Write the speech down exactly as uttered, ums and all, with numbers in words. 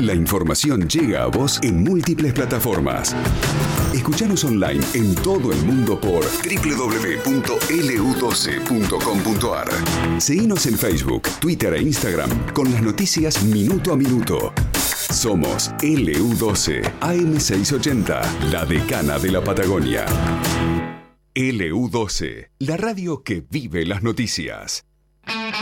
La información llega a vos en múltiples plataformas. Escuchanos online en todo el mundo por doble u doble u doble u punto ele u doce punto com punto a r. Seguinos en Facebook, Twitter e Instagram con las noticias minuto a minuto. Somos ele u doce A M seiscientos ochenta, la decana de la Patagonia. ele u doce, la radio que vive las noticias.